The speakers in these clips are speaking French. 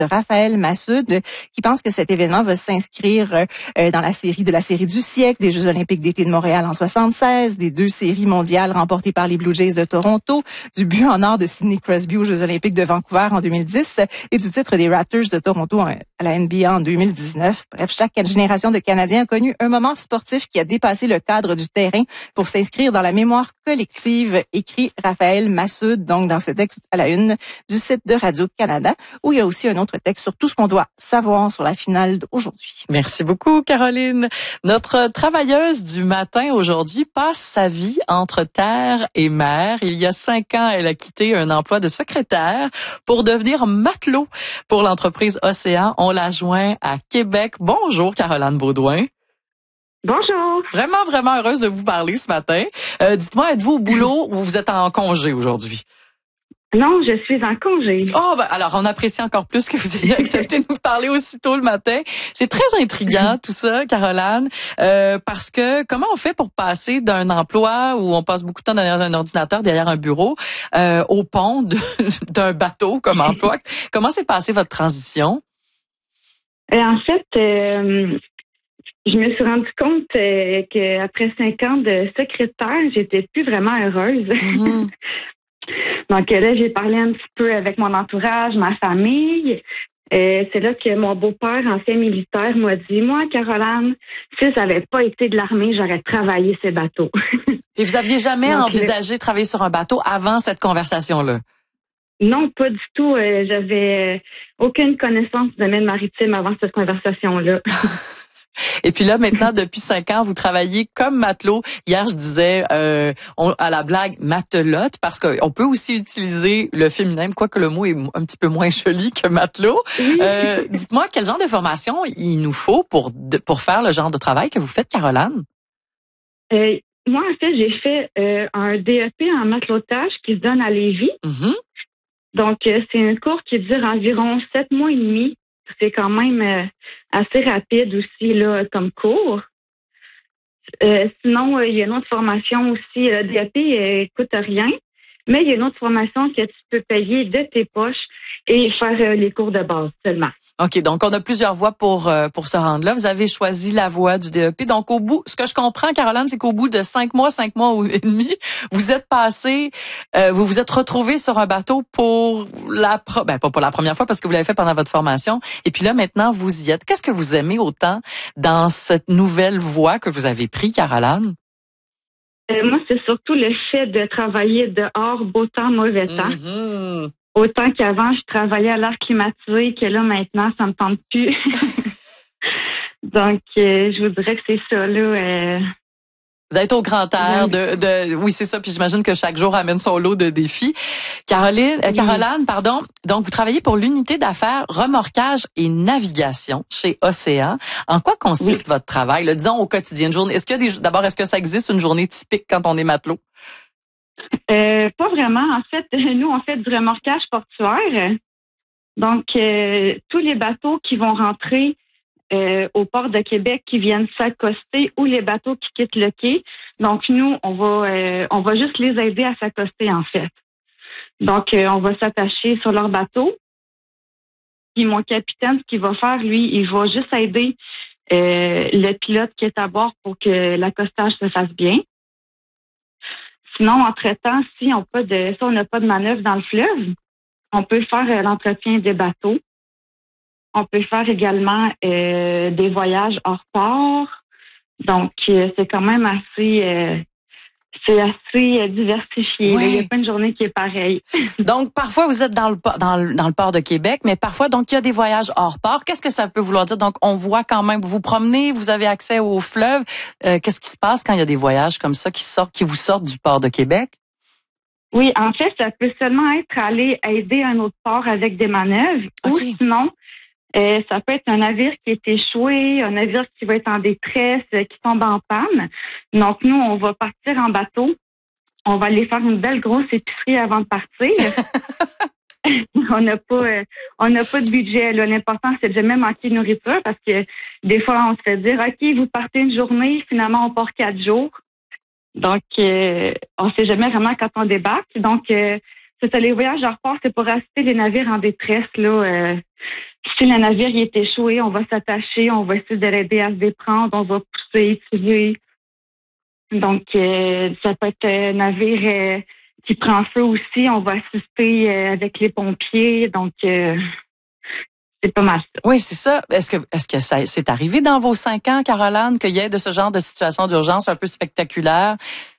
de Raphaël Massoud, qui pense que cet événement va s'inscrire dans la série du siècle, des Jeux olympiques d'été de Montréal en 76, des 2 séries mondiales remportées par les Blue Jays de Toronto, du but en or de Sidney Crosby aux Jeux olympiques de Vancouver en 2010 et du titre des Raptors de Toronto à la NBA en 2019. Bref, chaque génération de Canadiens a connu un moment sportif qui a dépassé le cadre du terrain pour s'inscrire dans la mémoire collective, écrit Raphaël Massoud, donc dans ce texte à la une du site de Radio-Canada, où il y a aussi un autre texte sur tout ce qu'on doit savoir sur la finale d'aujourd'hui. Merci beaucoup, Caroline. Notre travailleuse du matin aujourd'hui passe sa vie entre terre et mer. Il y a 5 ans, elle a quitté un emploi de secrétaire pour devenir matelot pour l'entreprise Océan. On l'a joint à Québec. Bonjour, Caroline Beaudoin. Bonjour. Vraiment, vraiment heureuse de vous parler ce matin. Dites-moi, êtes-vous au boulot ou vous êtes en congé aujourd'hui? Non, je suis en congé. Oh, ben, alors, on apprécie encore plus que vous ayez accepté de nous parler aussitôt le matin. C'est très intriguant, tout ça, Caroline, parce que comment on fait pour passer d'un emploi où on passe beaucoup de temps derrière un ordinateur, derrière un bureau, au pont d'un bateau comme emploi? Comment s'est passée votre transition? En fait, je me suis rendu compte qu'après 5 ans de secrétaire, j'étais plus vraiment heureuse. Mm-hmm. Donc là, j'ai parlé un petit peu avec mon entourage, ma famille. C'est là que mon beau-père, ancien militaire, m'a dit, moi, Caroline, si ça n'avait pas été de l'armée, j'aurais travaillé ces bateaux. Et vous aviez jamais envisagé de travailler sur un bateau avant cette conversation-là? Non, pas du tout. J'avais aucune connaissance du domaine maritime avant cette conversation-là. Et puis là, maintenant, depuis 5 ans, vous travaillez comme matelot. Hier, je disais à la blague matelote, parce qu'on peut aussi utiliser le féminin, quoique le mot est un petit peu moins joli que matelot. Dites-moi, quel genre de formation il nous faut pour faire le genre de travail que vous faites, Caroline? Moi, en fait, j'ai fait un DEP en matelotage qui se donne à Lévis. Mm-hmm. Donc, c'est un cours qui dure environ 7 mois et demi. C'est quand même assez rapide aussi là comme cours. Sinon, il y a une autre formation aussi. Le DAP coûte rien, mais il y a une autre formation que tu peux payer de tes poches et faire les cours de base seulement. OK, donc on a plusieurs voies pour se rendre là. Vous avez choisi la voie du DEP. Donc au bout, ce que je comprends, Caroline, c'est qu'au bout de 5 mois et demi, vous êtes passé, vous vous êtes retrouvé sur un bateau pour pas pour la première fois parce que vous l'avez fait pendant votre formation. Et puis là, maintenant, vous y êtes. Qu'est-ce que vous aimez autant dans cette nouvelle voie que vous avez prise, Caroline? Moi, c'est surtout le fait de travailler dehors, beau temps, mauvais temps. Mm-hmm. Autant qu'avant, je travaillais à l'air climatisé, que là, maintenant, ça me tente plus. Donc, je vous dirais que c'est ça, là. D'être au grand air, oui, c'est ça. Puis j'imagine que chaque jour amène son lot de défis. Caroline, pardon. Donc, vous travaillez pour l'unité d'affaires remorquage et navigation chez Océan. En quoi consiste votre travail? Là, disons au quotidien, une journée. Est-ce que ça existe une journée typique quand on est matelot? Pas vraiment. En fait, nous, on fait du remorquage portuaire. Donc, tous les bateaux qui vont rentrer au port de Québec qui viennent s'accoster ou les bateaux qui quittent le quai. Donc, nous, on va juste les aider à s'accoster, en fait. Donc, on va s'attacher sur leur bateau. Puis, mon capitaine, ce qu'il va faire, lui, il va juste aider le pilote qui est à bord pour que l'accostage se fasse bien. Sinon, entre-temps, si on n'a pas de manœuvre dans le fleuve, on peut faire l'entretien des bateaux. On peut faire également des voyages hors port. Donc, c'est quand même assez diversifié. Ouais. Il n'y a pas une journée qui est pareille. Donc, parfois, vous êtes dans le port de Québec, mais parfois, donc, il y a des voyages hors port. Qu'est-ce que ça peut vouloir dire? Donc, on voit quand même, vous vous promenez, vous avez accès au fleuve. Qu'est-ce qui se passe quand il y a des voyages comme ça qui vous sortent du port de Québec? Oui, en fait, ça peut seulement être aller aider un autre port avec des manœuvres. Okay. Ou sinon, ça peut être un navire qui est échoué, un navire qui va être en détresse, qui tombe en panne. Donc, nous, on va partir en bateau. On va aller faire une belle grosse épicerie avant de partir. On n'a pas de budget. Là. L'important, c'est de jamais manquer de nourriture parce que des fois, on se fait dire, OK, vous partez une journée, finalement, on part 4 jours. Donc, on sait jamais vraiment quand on débarque. Donc, c'est ça, les voyages hors port, c'est pour assister les navires en détresse, là, si le navire il est échoué, on va s'attacher, on va essayer de l'aider à se déprendre, on va pousser, tirer. Donc, ça peut être un navire qui prend feu aussi, on va assister avec les pompiers. Donc, c'est pas mal ça. Oui, c'est ça. Est-ce que ça c'est arrivé dans vos 5 ans, Caroline, qu'il y ait de ce genre de situation d'urgence un peu spectaculaire?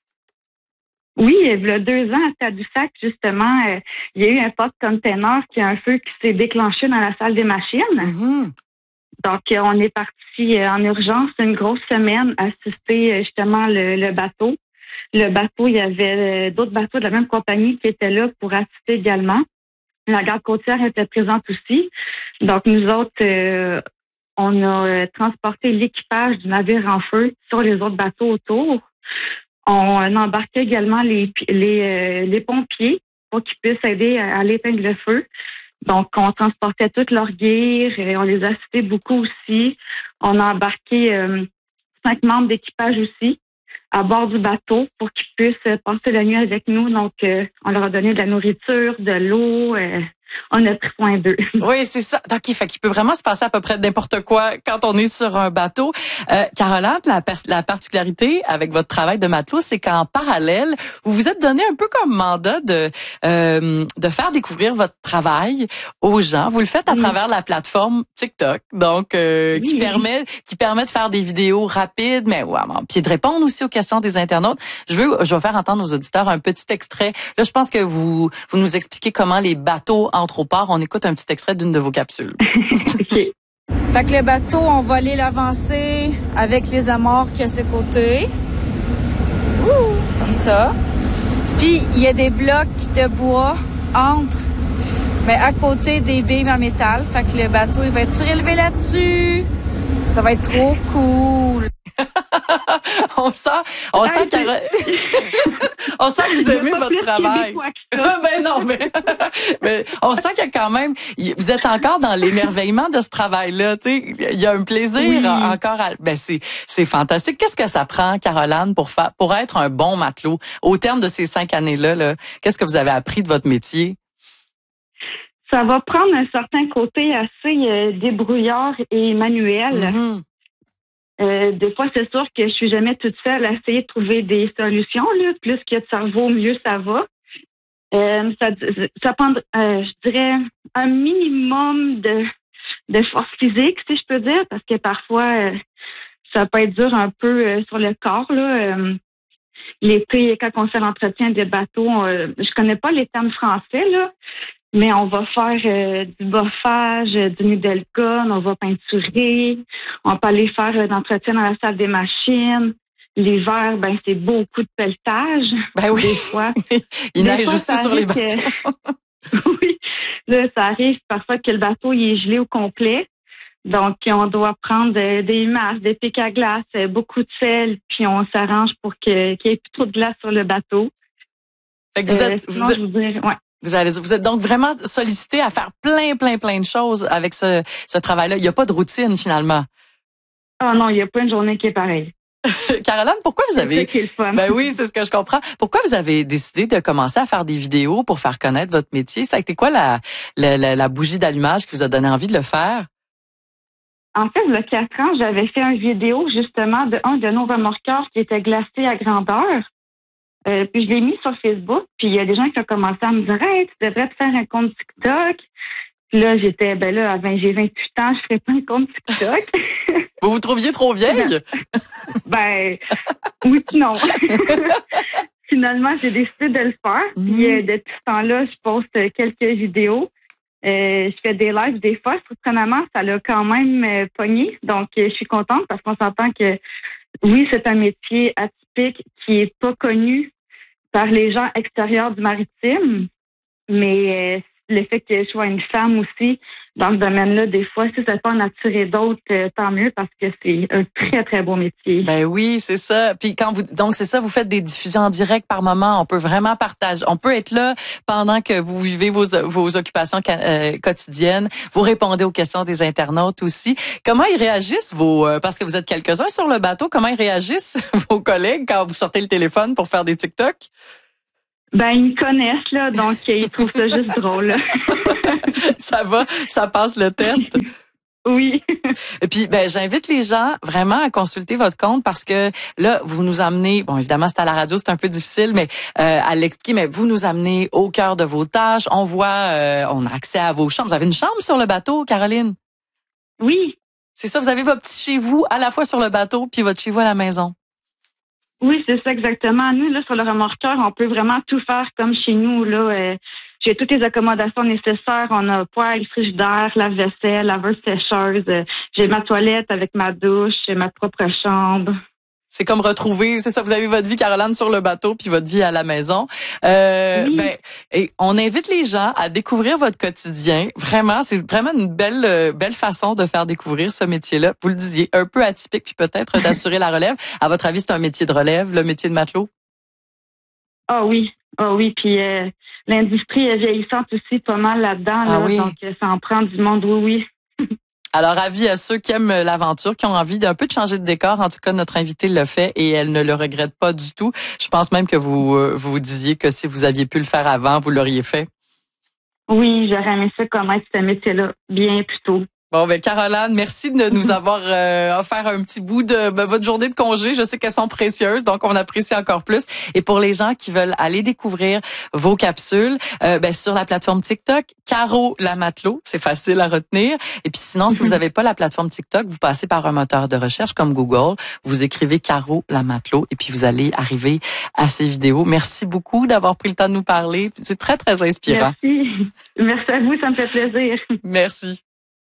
Oui, il y a 2 ans à Tadoussac, justement, il y a eu un porte-container qui a un feu qui s'est déclenché dans la salle des machines. Mm-hmm. Donc, on est parti en urgence une grosse semaine assister justement le bateau. Le bateau, il y avait d'autres bateaux de la même compagnie qui étaient là pour assister également. La garde côtière était présente aussi. Donc, nous autres, on a transporté l'équipage du navire en feu sur les autres bateaux autour. On embarquait également les pompiers pour qu'ils puissent aider à l'éteindre le feu. Donc, on transportait toute leur gear et on les assistait beaucoup aussi. On a embarqué 5 membres d'équipage aussi à bord du bateau pour qu'ils puissent passer la nuit avec nous. Donc, on leur a donné de la nourriture, de l'eau. On a pris soin d'eux. Oui, c'est ça. OK, fait qu'il peut vraiment se passer à peu près n'importe quoi quand on est sur un bateau. Caroline, la particularité avec votre travail de matelot, c'est qu'en parallèle, vous vous êtes donné un peu comme mandat de faire découvrir votre travail aux gens. Vous le faites à travers la plateforme TikTok, donc qui permet de faire des vidéos rapides, mais puis de répondre aussi aux questions des internautes. Je vais faire entendre aux auditeurs un petit extrait. Là, je pense que vous nous expliquez comment les bateaux entrent au port. On écoute un petit extrait d'une de vos capsules. Okay. Fait que le bateau, on va aller l'avancer avec les amarres qu'il y a à ses côtés. Comme ça. Puis, il y a des blocs de bois mais à côté des billes en métal. Fait que le bateau, il va être surélevé là-dessus. Ça va être trop cool. on sent que vous aimez votre travail. Ben non, mais on sent qu'il y a quand même, vous êtes encore dans l'émerveillement de ce travail-là, tu sais, il y a un plaisir encore c'est fantastique. Qu'est-ce que ça prend, Caroline, pour être un bon matelot au terme de ces 5 années-là, là? Qu'est-ce que vous avez appris de votre métier? Ça va prendre un certain côté assez débrouillard et manuel. Mm-hmm. Des fois, c'est sûr que je suis jamais toute seule à essayer de trouver des solutions. Là. Plus qu'il y a de cerveau, mieux ça va. Ça prend, je dirais, un minimum de force physique, si je peux dire, parce que parfois, ça peut être dur un peu sur le corps. Là. L'été, quand on fait l'entretien des bateaux, je connais pas les termes français, là. Mais on va faire du boffage, du noodle gun, on va peinturer, on peut aller faire d'entretien dans la salle des machines. L'hiver, c'est beaucoup de pelletage. Ben oui. Des fois. Il neige aussi sur les bateaux. Oui. Là, ça arrive parfois que le bateau il est gelé au complet. Donc, on doit prendre des masses, des pics à glace, beaucoup de sel, puis on s'arrange pour qu'il n'y ait plus trop de glace sur le bateau. Fait que vous êtes donc vraiment sollicité à faire plein de choses avec ce travail-là. Il n'y a pas de routine, finalement. Oh non, il n'y a pas une journée qui est pareille. Caroline, pourquoi vous avez... C'est ça qui est le fun. Ben oui, c'est ce que je comprends. Pourquoi vous avez décidé de commencer à faire des vidéos pour faire connaître votre métier? Ça a été quoi la bougie d'allumage qui vous a donné envie de le faire? En fait, il y a 4 ans, j'avais fait une vidéo, justement, d'un de nos remorqueurs qui était glacé à grandeur. Puis je l'ai mis sur Facebook, puis il y a des gens qui ont commencé à me dire « Hey, tu devrais te faire un compte TikTok. » Puis là, j'ai 28 ans, je ferais pas un compte TikTok. Vous trouviez trop vieille? Oui puis non. Finalement, j'ai décidé de le faire. Puis depuis ce temps-là, je poste quelques vidéos. Je fais des lives des fois. Surprenamment, ça l'a quand même pogné. Donc, je suis contente parce qu'on s'entend que oui, c'est un métier atypique qui est pas connu par les gens extérieurs du maritime, mais le fait que je sois une femme aussi dans ce domaine-là, des fois, si ça peut en attirer d'autres, tant mieux parce que c'est un très, très beau métier. Ben oui, c'est ça. Puis donc c'est ça, vous faites des diffusions en direct par moment. On peut vraiment partager. On peut être là pendant que vous vivez vos occupations quotidiennes. Vous répondez aux questions des internautes aussi. Comment ils réagissent parce que vous êtes quelques-uns sur le bateau, comment ils réagissent vos collègues quand vous sortez le téléphone pour faire des TikTok? Ben, ils me connaissent, là, donc ils trouvent ça juste drôle. Là. Ça va, ça passe le test. Oui. Et puis, ben, j'invite les gens vraiment à consulter votre compte parce que là, vous nous amenez, bon, évidemment, c'est à la radio, c'est un peu difficile, mais à l'expliquer, mais vous nous amenez au cœur de vos tâches. On voit, on a accès à vos chambres. Vous avez une chambre sur le bateau, Caroline? Oui. C'est ça, vous avez votre petit chez vous à la fois sur le bateau puis votre chez vous à la maison. Oui, c'est ça exactement. Nous, là, sur le remorqueur, on peut vraiment tout faire comme chez nous, là. J'ai toutes les accommodations nécessaires. On a poêle, frigidaire, lave-vaisselle, laveuse sécheuse. J'ai ma toilette avec ma douche, ma propre chambre. C'est comme retrouver, c'est ça, vous avez votre vie, Caroline, sur le bateau, puis votre vie à la maison. Oui. Ben, et on invite les gens à découvrir votre quotidien. Vraiment, c'est vraiment une belle façon de faire découvrir ce métier-là. Vous le disiez, un peu atypique, puis peut-être d'assurer la relève. À votre avis, c'est un métier de relève, le métier de matelot? Ah oui, puis l'industrie est vieillissante aussi pas mal là-dedans, là, oui. Donc ça en prend du monde, oui. Alors, avis à ceux qui aiment l'aventure, qui ont envie d'un peu de changer de décor. En tout cas, notre invitée le fait et elle ne le regrette pas du tout. Je pense même que vous disiez que si vous aviez pu le faire avant, vous l'auriez fait. Oui, j'aurais aimé ça connaître ce métier-là bien plus tôt. Bon, ben Caroline, merci de nous avoir offert un petit bout de votre journée de congé. Je sais qu'elles sont précieuses, donc on apprécie encore plus. Et pour les gens qui veulent aller découvrir vos capsules, sur la plateforme TikTok, Caro la matelot, c'est facile à retenir. Et puis sinon, si vous n'avez pas la plateforme TikTok, vous passez par un moteur de recherche comme Google, vous écrivez Caro la matelot et puis vous allez arriver à ces vidéos. Merci beaucoup d'avoir pris le temps de nous parler. C'est très, très inspirant. Merci. Merci à vous, ça me fait plaisir. Merci.